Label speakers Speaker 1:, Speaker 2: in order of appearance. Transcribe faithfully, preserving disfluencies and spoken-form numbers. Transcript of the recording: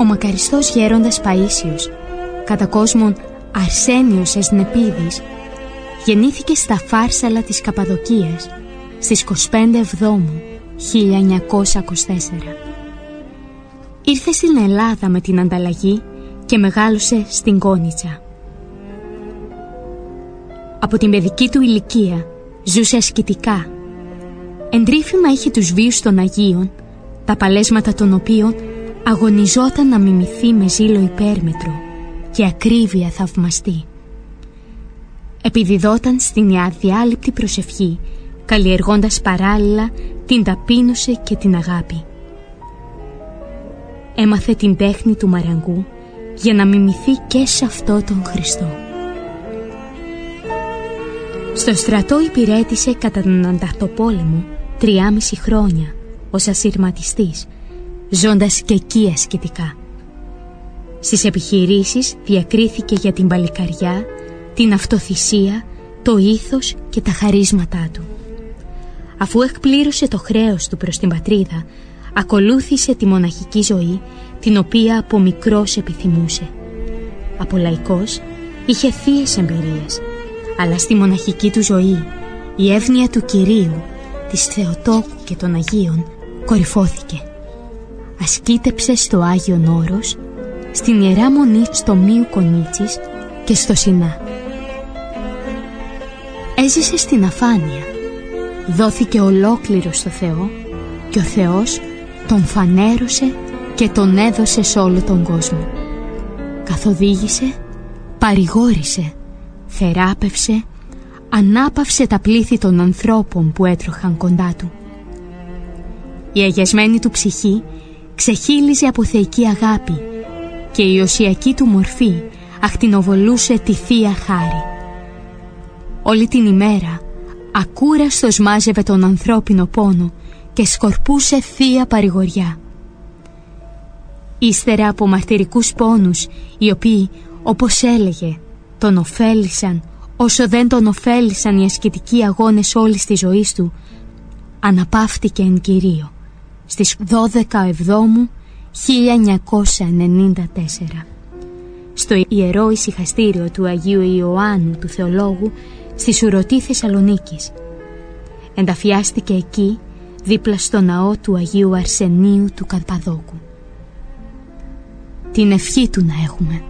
Speaker 1: μακαριστός γέροντας Παΐσιος, κατά κόσμον Αρσένιος Εσνεπίδης, γεννήθηκε στα Φάρσαλα της Καπαδοκίας στις είκοσι πέντε Εβδόμου χίλια εννιακόσια είκοσι τέσσερα. Ήρθε στην Ελλάδα με την ανταλλαγή και μεγάλωσε στην Κόνιτσα. Από την παιδική του ηλικία ζούσε ασκητικά. Εντρίφημα είχε τους βίους των Αγίων, τα παλέσματα των οποίων αγωνιζόταν να μιμηθεί με ζήλο υπέρμετρο και ακρίβεια θαυμαστή. Επιδιδόταν στην αδιάλειπτη προσευχή, καλλιεργώντας παράλληλα την ταπείνωση και την αγάπη. Έμαθε την τέχνη του μαραγκού για να μιμηθεί και σε αυτό τον Χριστό. Στο στρατό υπηρέτησε κατά τον Ανταρτοπόλεμο τριάμιση χρόνια ως ασυρματιστής, ζώντας και εκεί ασκητικά. Στις επιχειρήσεις διακρίθηκε για την παλικαριά, την αυτοθυσία, το ήθος και τα χαρίσματά του. Αφού εκπλήρωσε το χρέος του προς την πατρίδα, ακολούθησε τη μοναχική ζωή, την οποία από μικρός επιθυμούσε. Από λαϊκός είχε θείες εμπειρίες, αλλά στη μοναχική του ζωή η εύνοια του Κυρίου, της Θεοτόκου και των Αγίων κορυφώθηκε. Ασκήτεψε στο Άγιον Όρος, στην Ιερά Μονή στο Μίου Κονίτσης και στο Σινά. Έζησε στην αφάνεια, δόθηκε ολόκληρο στο Θεό και ο Θεός τον φανέρωσε και τον έδωσε σε όλο τον κόσμο. Καθοδήγησε, παρηγόρησε, θεράπευσε, ανάπαυσε τα πλήθη των ανθρώπων που έτροχαν κοντά του. Η αγιασμένη του ψυχή ξεχύλιζε από θεϊκή αγάπη και η οσιακή του μορφή ακτινοβολούσε τη Θεία Χάρη. Όλη την ημέρα ακούραστος μάζευε τον ανθρώπινο πόνο και σκορπούσε θεία παρηγοριά. Ύστερα από μαρτυρικούς πόνους, οι οποίοι, όπως έλεγε, τον ωφέλησαν όσο δεν τον ωφέλησαν οι ασκητικοί αγώνες όλης της ζωής του, αναπαύτηκε εν Κυρίω στις δώδεκα Εβδόμου χίλια εννιακόσια ενενήντα τέσσερα στο Ιερό Ησυχαστήριο του Αγίου Ιωάννου του Θεολόγου στη Σουρωτή Θεσσαλονίκης. Ενταφιάστηκε εκεί δίπλα στο ναό του Αγίου Αρσενίου του Καπαδόκου. Την ευχή του να έχουμε.